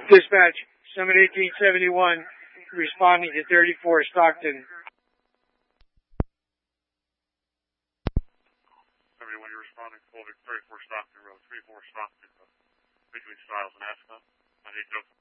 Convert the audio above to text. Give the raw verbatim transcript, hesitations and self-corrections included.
Dispatch, Summit eighteen seventy-one, responding to thirty-four Stockton. seventy-one, you're responding to thirty-four Stockton Road, three four Stockton, uh, between Styles and Ascot, on eight Joseph.